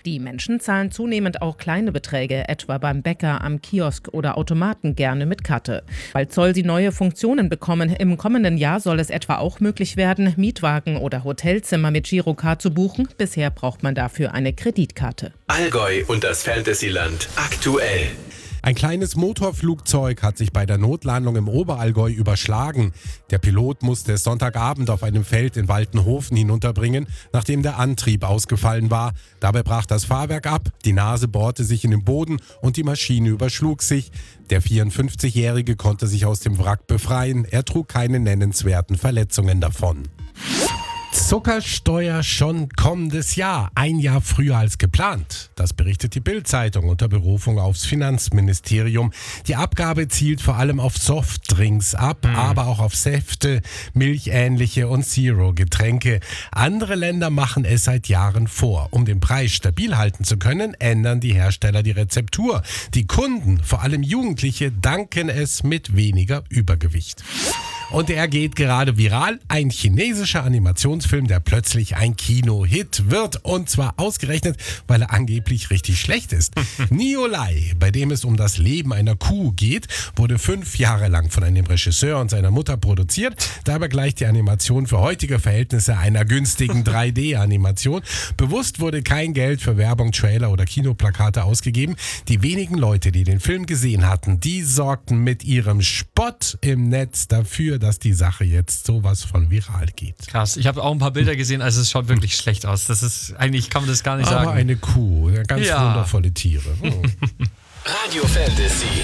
Die Menschen zahlen zunehmend auch kleine Beträge, etwa beim Bäcker, am Kiosk oder Automaten gerne mit Karte. Bald soll sie neue Funktionen bekommen. Im kommenden Jahr soll es etwa auch möglich werden, Mietwagen oder Hotelzimmer mit Girocard zu buchen. Bisher braucht man dafür eine Kreditkarte. Allgäu und das Fantasyland aktuell. Ein kleines Motorflugzeug hat sich bei der Notlandung im Oberallgäu überschlagen. Der Pilot musste es Sonntagabend auf einem Feld in Waltenhofen hinunterbringen, nachdem der Antrieb ausgefallen war. Dabei brach das Fahrwerk ab, die Nase bohrte sich in den Boden und die Maschine überschlug sich. Der 54-Jährige konnte sich aus dem Wrack befreien. Er trug keine nennenswerten Verletzungen davon. Zuckersteuer schon kommendes Jahr, ein Jahr früher als geplant. Das berichtet die Bild-Zeitung unter Berufung aufs Finanzministerium. Die Abgabe zielt vor allem auf Softdrinks ab, aber auch auf Säfte, milchähnliche und Zero-Getränke. Andere Länder machen es seit Jahren vor. Um den Preis stabil halten zu können, ändern die Hersteller die Rezeptur. Die Kunden, vor allem Jugendliche, danken es mit weniger Übergewicht. Und er geht gerade viral. Ein chinesischer Animationsfilm, der plötzlich ein Kino-Hit wird. Und zwar ausgerechnet, weil er angeblich richtig schlecht ist. Niolai, bei dem es um das Leben einer Kuh geht, wurde 5 Jahre lang von einem Regisseur und seiner Mutter produziert. Dabei gleicht die Animation für heutige Verhältnisse einer günstigen 3D-Animation. Bewusst wurde kein Geld für Werbung, Trailer oder Kinoplakate ausgegeben. Die wenigen Leute, die den Film gesehen hatten, die sorgten mit ihrem Spott im Netz dafür, dass die Sache jetzt sowas von viral geht. Krass, ich habe auch ein paar Bilder gesehen, also es schaut wirklich schlecht aus. Das ist, eigentlich kann man das gar nicht sagen. Aber eine Kuh, ganz wundervolle Tiere. Radio Fantasy.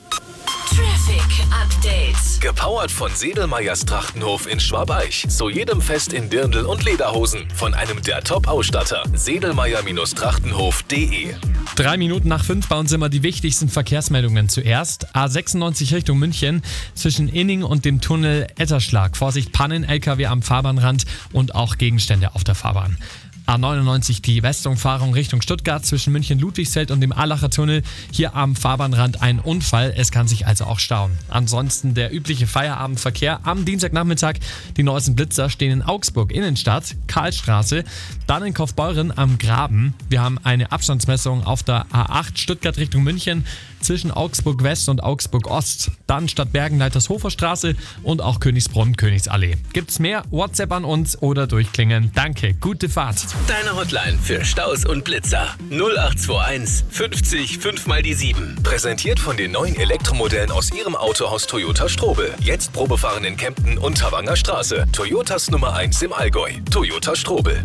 Traffic Update. Gepowert von Sedelmeyers Trachtenhof in Schwabeich. Zu jedem Fest in Dirndl und Lederhosen. Von einem der Top-Ausstatter. Sedelmeyer-Trachtenhof.de. 3 Minuten nach 5 bei uns immer die wichtigsten Verkehrsmeldungen zuerst. A96 Richtung München zwischen Inning und dem Tunnel Etterschlag. Vorsicht, Pannen, LKW am Fahrbahnrand und auch Gegenstände auf der Fahrbahn. A99 die Westumfahrung Richtung Stuttgart zwischen München-Ludwigsfeld und dem Allacher Tunnel. Hier am Fahrbahnrand ein Unfall. Es kann sich also auch stauen. Ansonsten der übliche Feierabendverkehr am Dienstagnachmittag. Die neuesten Blitzer stehen in Augsburg Innenstadt, Karlstraße, dann in Kaufbeuren am Graben. Wir haben eine Abstandsmessung auf der A8 Stuttgart Richtung München zwischen Augsburg West und Augsburg Ost. Dann Stadtbergen Leitershofer Straße und auch Königsbrunn, Königsallee. Gibt's mehr? WhatsApp an uns oder durchklingen. Danke, gute Fahrt. Deine Hotline für Staus und Blitzer. 0821 50 5 mal die 7. Präsentiert von den neuen Elektromodellen aus Ihrem Autohaus Toyota Strobel. Jetzt Probefahren in Kempten und Havanger Straße. Toyotas Nummer 1 im Allgäu. Toyota Strobel.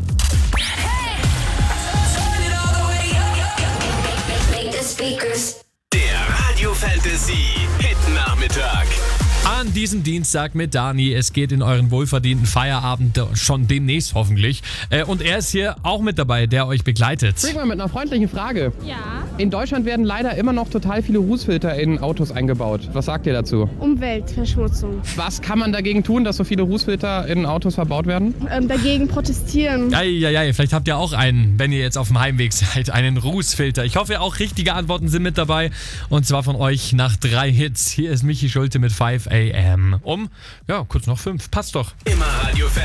Der Radio Fantasy Hit Nachmittag. An diesem Dienstag mit Dani. Es geht in euren wohlverdienten Feierabend schon demnächst hoffentlich. Und er ist hier auch mit dabei, der euch begleitet. Fliegen wir mit einer freundlichen Frage. Ja. In Deutschland werden leider immer noch total viele Rußfilter in Autos eingebaut. Was sagt ihr dazu? Umweltverschmutzung. Was kann man dagegen tun, dass so viele Rußfilter in Autos verbaut werden? Dagegen protestieren. Eieiei, vielleicht habt ihr auch einen, wenn ihr jetzt auf dem Heimweg seid, einen Rußfilter. Ich hoffe, auch richtige Antworten sind mit dabei. Und zwar von euch nach 3 Hits. Hier ist Michi Schulte mit 5 AM. Kurz nach 5. Passt doch. Immer Radio Fantasy.